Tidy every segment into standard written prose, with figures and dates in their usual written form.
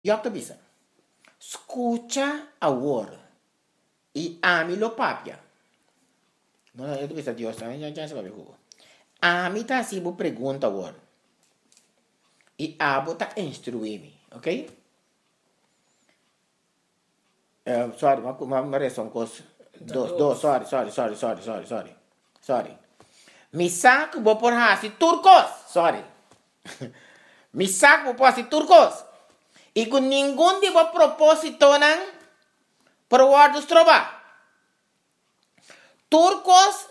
Yo te avisa. Escucha ahora y a mí lo papia. No, yo te avisa Dios, ya se va a ver jugo. A mí está así, vos pregunta ahora. Y a vos está instruirme, ¿ok? Sorry, uma son cos. Dos, sorry. Mi saco vou por hasi turcos, sorry. Mi saco vou por hasi turcos. E com nenhum de vos propósito não por guardos trova. Turcos,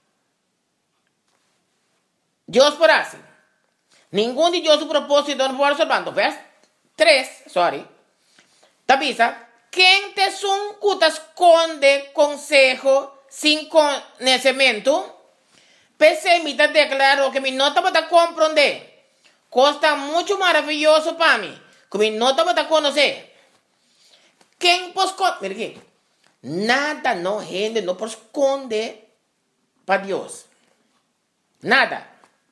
Deus por hasi. Nenhum de Deus o propósito não por observando, ves? 3, sorry. Tabisa, quem te son que esconde consejo sin conhecimento? Pensé, me está declarando que mi nota para comprender. Costa mucho maravilloso para mí. Que mi nota para conocer. ¿Quién pues mira aquí? Nada no gente no esconde para Dios. Nada.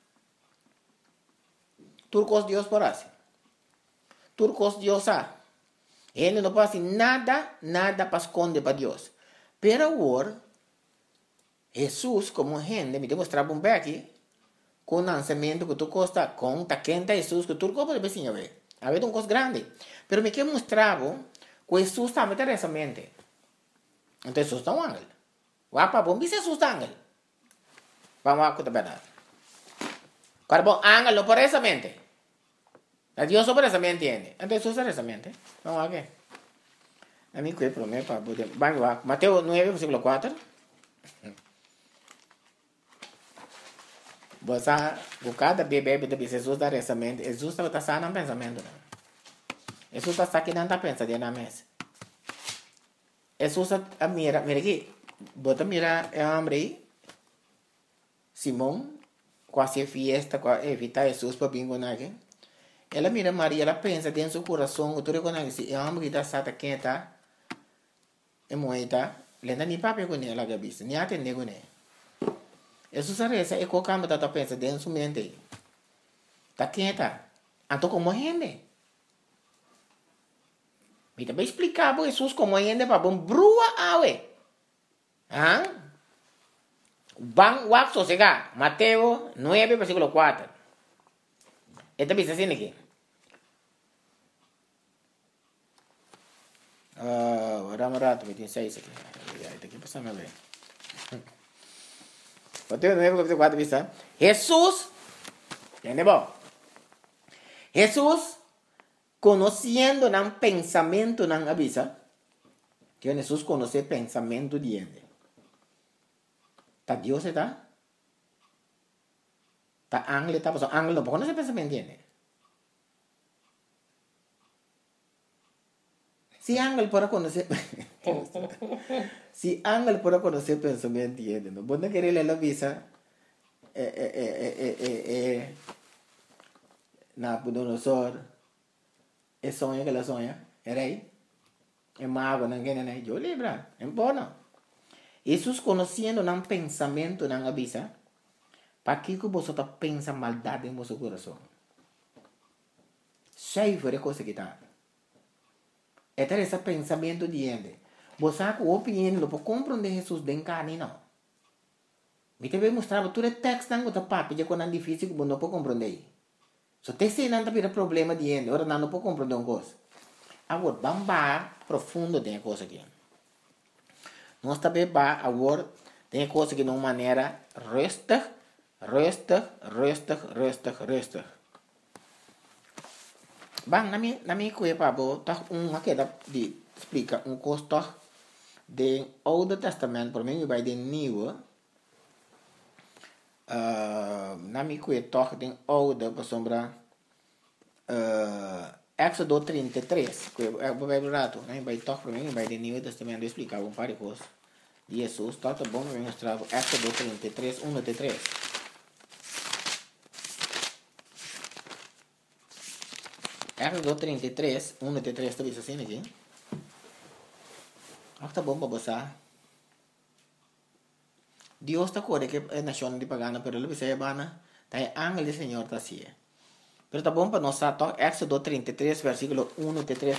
Turcos Dios por así. Turcos Dios ha. Gente no puede hacer nada para esconder para Dios. Pero ahora, Jesús, como gente, me demostraba un aquí, con lanzamiento que tú costa, con taquenta Jesús, que tú puedes ver, a ver. A ver, un cosa grande. Pero me quiero mostrar que Jesús también está esa mente. Entonces, Jesús está un ángel. Guapa, bom, dice Jesús está ángel. Vamos a contar verdad. Cuando ángel no por esa mente. Dios sobre esa mente entiende. Entonces, Jesús está esa mente. Vamos a ver. A mí, que promete para poder. Vamos a Mateo 9, versículo 4. Você, cada bebê de Jesus da essa mente, Jesus está só no pensamento. Jesus está aqui não está pensando na mesa. Jesus mira aqui, bota mira é homem aí, Simão, quase fiesta, evitar Jesus para bingo aqui. Ela mira Maria, ela pensa dentro do seu coração, o tudo conhece, é homem que está sata quem está, é moeda, lenda nem papel com ela gabiça, nem atende com ela. Eso se reza e ko kamba tata pensa dentro su mente. Ta quieta. Anto como gente. Me te voy a explicar por Jesús como gente para bom brua awe. ¿Ah? Van wak sosega. Mateo 9 versículo 4. Esta dice así aquí. Vamos rato, me tiene 6 aquí. Esta aquí pasame a ver. Mateo 9, capítulo 4, vista. Jesús, ¿entiende vos? Jesús, conociendo el pensamiento de la avisa, que Jesús conoce el pensamiento de gente. ¿Está Dios está? ¿Está ángel está? Pues ángel no conoce el pensamiento de gente. Si ángel puede conocer, si ángel puede conocer el pensamiento de gente, ¿no? Vos no querés leer la visa, Nabucodonosor, el sueño que la sueña, el rey, el mago, no quiere, yo libra, en bono. Jesús conociendo un pensamiento, una avisa, para que vosotros pensan maldad en vuestro corazón. Sei fuera cosa que está. Este es ese pensamiento de gente. Vos sabes que opinión lo puedo comprender Jesús de encarne, no. Me te voy a mostrar todo el texto en otra parte, ya cuando es difícil que vos no puedo comprender. So te sei não tem problema de gente, ora não pode compreender uma coisa. Agora, vamos profundo tem coisa aqui. Nós também agora tem coisa que de uma maneira resta. Bang, na minha coisa para vos, tá aqui de explica coisa do Oude Testamento, para mim vai de Nieuwe. Na minha coisa toch de Oude, para sombra Éxodo 33, que é o Bíblia rato, né? Vai toch para mim vai de Nieuwe Testamento explicar um par de coisas de Jesus, tá bom, eu mostrar Éxodo 33, 1-3. Éxodo 33, 1-3, tá vendo assim aqui? Tá bom para você. Dios está corre que es nación de pagana, pero lo que se llama, está ángel del Señor está así. Pero tá bom para nós, tá? Éxodo 33, versículo 1 até 3.